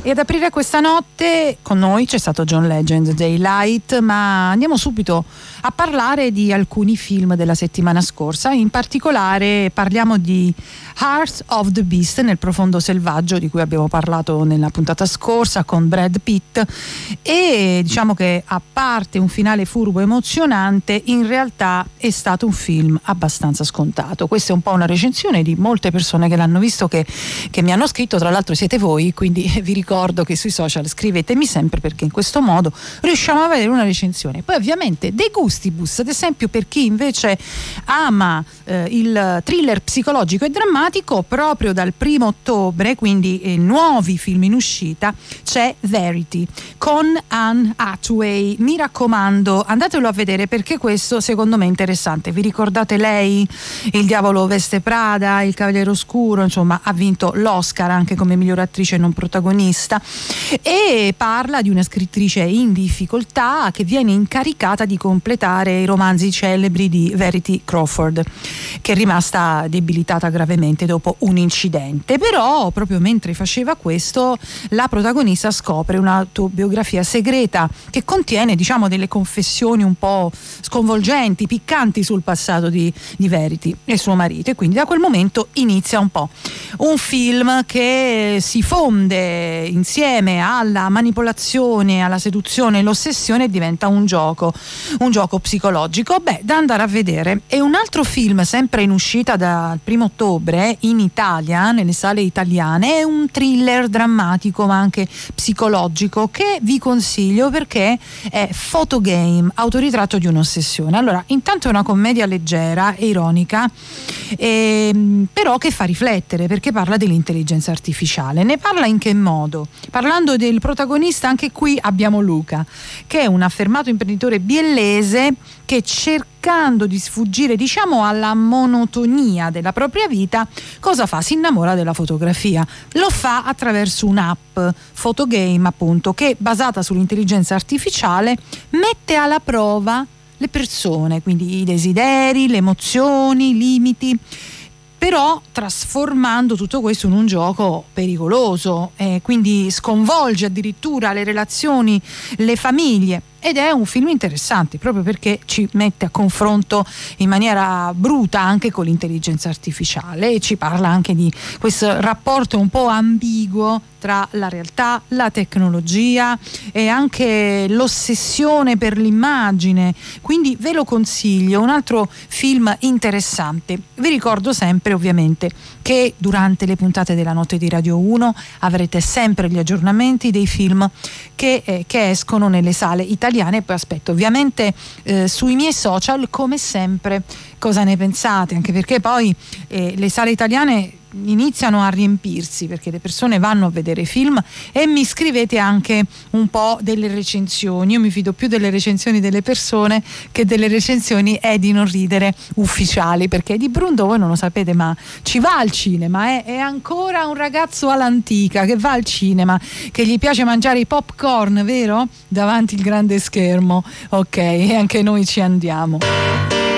E ad aprire questa notte con noi c'è stato John Legend, Daylight, ma andiamo subito a parlare di alcuni film della settimana scorsa. In particolare parliamo di Heart of the Beast, nel profondo selvaggio, di cui abbiamo parlato nella puntata scorsa con Brad Pitt, e diciamo che a parte un finale furbo emozionante, in realtà è stato un film abbastanza scontato. Questa è un po' una recensione di molte persone che l'hanno visto, che mi hanno scritto, tra l'altro siete voi, quindi vi ricordo che sui social scrivetemi sempre, perché in questo modo riusciamo a vedere una recensione. Poi ovviamente De Gustibus, ad esempio per chi invece ama il thriller psicologico e drammatico, proprio dal 1 ottobre, quindi nuovi film in uscita, c'è Verity con Anne Hathaway. Mi raccomando, andatelo a vedere, perché questo secondo me è interessante. Vi ricordate lei? Il diavolo veste Prada, Il Cavaliere Oscuro, insomma ha vinto l'Oscar anche come miglior attrice non protagonista, e parla di una scrittrice in difficoltà che viene incaricata di completare i romanzi celebri di Verity Crawford, che è rimasta debilitata gravemente dopo un incidente. Però proprio mentre faceva questo, la protagonista scopre un'autobiografia segreta che contiene, diciamo, delle confessioni un po' sconvolgenti, piccanti sul passato di Verity e suo marito, e quindi da quel momento inizia un po' un film che si fonde insieme alla manipolazione, alla seduzione e l'ossessione, e diventa un gioco psicologico da andare a vedere. E un altro film sempre in uscita dal 1 ottobre in Italia, nelle sale italiane, è un thriller drammatico ma anche psicologico che vi consiglio, perché è Photogame, autoritratto di un'ossessione. Allora, intanto è una commedia leggera e ironica, però che fa riflettere, perché parla dell'intelligenza artificiale. Ne parla in che modo? Parlando del protagonista, anche qui abbiamo Luca, che è un affermato imprenditore biellese che, cercando di sfuggire, diciamo, alla monotonia della propria vita, cosa fa? Si innamora della fotografia. Lo fa attraverso un'app, Photogame appunto, che, basata sull'intelligenza artificiale, mette alla prova le persone, quindi i desideri, le emozioni, i limiti, però trasformando tutto questo in un gioco pericoloso, quindi sconvolge addirittura le relazioni, le famiglie. Ed è un film interessante proprio perché ci mette a confronto in maniera bruta anche con l'intelligenza artificiale, e ci parla anche di questo rapporto un po' ambiguo tra la realtà, la tecnologia e anche l'ossessione per l'immagine. Quindi ve lo consiglio, un altro film interessante. Vi ricordo sempre ovviamente che durante le puntate della Notte di Radio 1 avrete sempre gli aggiornamenti dei film che escono nelle sale italiane. E poi aspetto ovviamente sui miei social, come sempre, cosa ne pensate, anche perché poi le sale italiane iniziano a riempirsi, perché le persone vanno a vedere film, e mi scrivete anche un po' delle recensioni. Io mi fido più delle recensioni delle persone che delle recensioni di non ridere ufficiali, perché Di Brundo, voi non lo sapete, ma ci va al cinema, è ancora un ragazzo all'antica che va al cinema, che gli piace mangiare i popcorn, vero? Davanti il grande schermo. Ok, e anche noi ci andiamo.